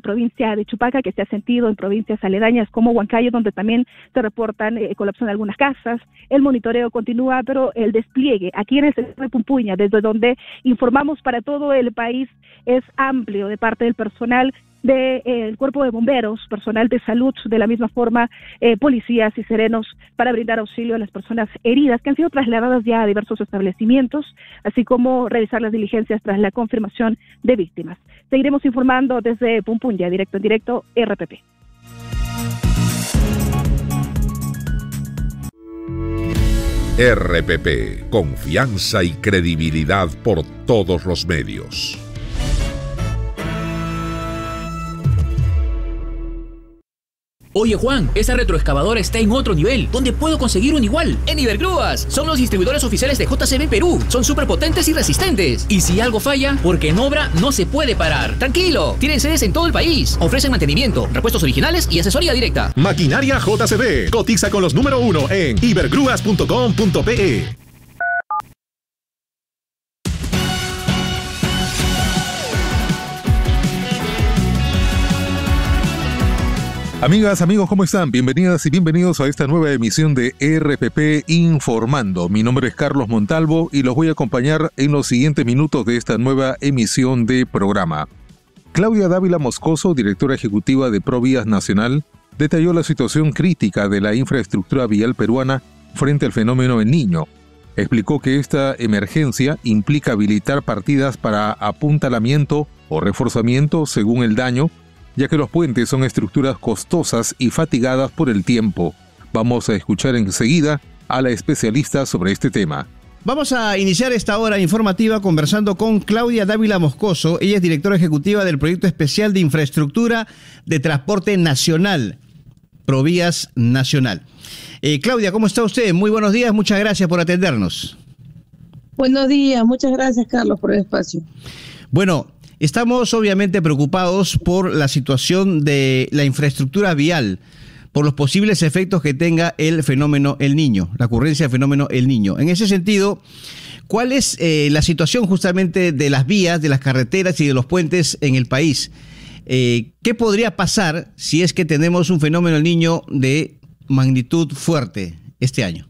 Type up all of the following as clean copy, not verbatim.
provincia de Chupaca, que se ha sentido en provincias aledañas como Huancayo, donde también se reportan colapso en algunas casas. El monitoreo continúa, pero el despliegue aquí en el sector de Pumpuña, desde donde informamos para todo el país, es amplio de parte del personal del Cuerpo de Bomberos, personal de salud, de la misma forma policías y serenos, para brindar auxilio a las personas heridas que han sido trasladadas ya a diversos establecimientos, así como realizar las diligencias tras la confirmación de víctimas. Seguiremos informando desde Pumpuña, directo en directo, RPP. RPP, confianza y credibilidad por todos los medios. Oye Juan, esa retroexcavadora está en otro nivel. ¿Dónde puedo conseguir un igual? En Ibergrúas. Son los distribuidores oficiales de JCB Perú. Son súper potentes y resistentes. Y si algo falla, porque en obra no se puede parar. Tranquilo, tienen sedes en todo el país. Ofrecen mantenimiento, repuestos originales y asesoría directa. Maquinaria JCB. Cotiza con los número 1 en ibergrúas.com.pe. Amigas, amigos, ¿cómo están? Bienvenidas y bienvenidos a esta nueva emisión de RPP Informando. Mi nombre es Carlos Montalvo y los voy a acompañar en los siguientes minutos de esta nueva emisión de programa. Claudia Dávila Moscoso, directora ejecutiva de Provías Nacional, detalló la situación crítica de la infraestructura vial peruana frente al fenómeno El Niño. Explicó que esta emergencia implica habilitar partidas para apuntalamiento o reforzamiento según el daño, ya que los puentes son estructuras costosas y fatigadas por el tiempo. Vamos a escuchar enseguida a la especialista sobre este tema. Vamos a iniciar esta hora informativa conversando con Claudia Dávila Moscoso. Ella es directora ejecutiva del Proyecto Especial de Infraestructura de Transporte Nacional, Provías Nacional. Claudia, ¿cómo está usted? Muy buenos días, muchas gracias por atendernos. Buenos días, muchas gracias Carlos por el espacio. Bueno, estamos obviamente preocupados por la situación de la infraestructura vial, por los posibles efectos que tenga el fenómeno El Niño, la ocurrencia del fenómeno El Niño. En ese sentido, ¿cuál es la situación justamente de las vías, de las carreteras y de los puentes en el país? ¿Qué podría pasar si es que tenemos un fenómeno El Niño de magnitud fuerte este año?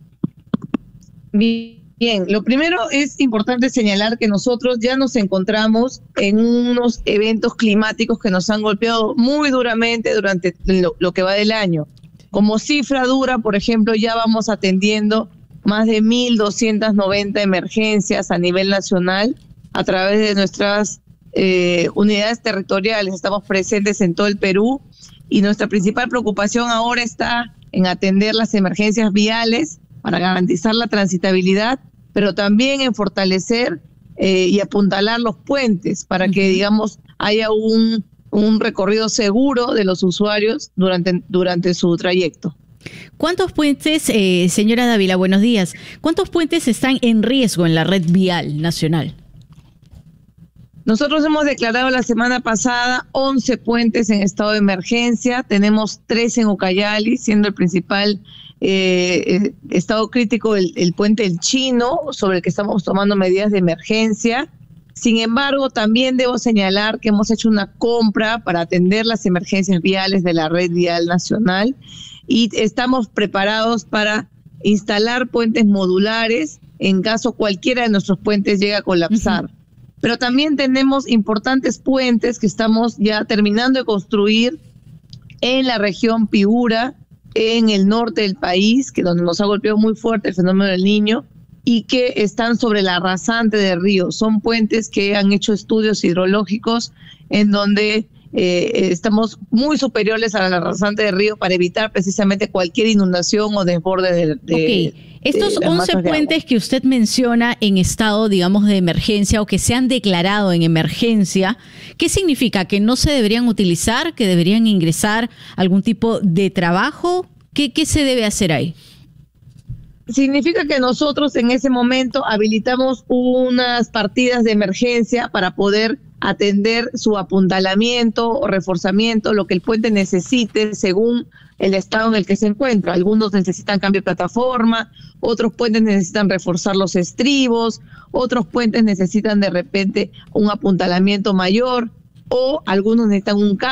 Bien, lo primero es importante señalar que nosotros ya nos encontramos en unos eventos climáticos que nos han golpeado muy duramente durante lo que va del año. Como cifra dura, por ejemplo, ya vamos atendiendo más de 1.290 emergencias a nivel nacional a través de nuestras unidades territoriales. Estamos presentes en todo el Perú y nuestra principal preocupación ahora está en atender las emergencias viales para garantizar la transitabilidad, pero también en fortalecer y apuntalar los puentes para que, digamos, haya un recorrido seguro de los usuarios durante su trayecto. ¿Cuántos puentes, señora Dávila, buenos días, cuántos puentes están en riesgo en la red vial nacional? Nosotros hemos declarado la semana pasada 11 puentes en estado de emergencia, tenemos 3 en Ucayali, siendo el principal estado crítico el puente El Chino, sobre el que estamos tomando medidas de emergencia. Sin embargo, también debo señalar que hemos hecho una compra para atender las emergencias viales de la red vial nacional y estamos preparados para instalar puentes modulares en caso cualquiera de nuestros puentes llegue a colapsar. Pero también tenemos importantes puentes que estamos ya terminando de construir en la región Piura, en el norte del país, que donde nos ha golpeado muy fuerte el fenómeno del Niño, y que están sobre la rasante de río. Son puentes que han hecho estudios hidrológicos en donde estamos muy superiores a la rasante de río para evitar precisamente cualquier inundación o desborde de estos 11 puentes que usted menciona en estado, digamos, de emergencia o que se han declarado en emergencia, ¿qué significa? ¿Que no se deberían utilizar? ¿Que deberían ingresar algún tipo de trabajo? ¿Qué se debe hacer ahí? Significa que nosotros en ese momento habilitamos unas partidas de emergencia para poder atender su apuntalamiento o reforzamiento, lo que el puente necesite según el estado en el que se encuentra. Algunos necesitan cambio de plataforma, otros puentes necesitan reforzar los estribos, otros puentes necesitan de repente un apuntalamiento mayor o algunos necesitan un cambio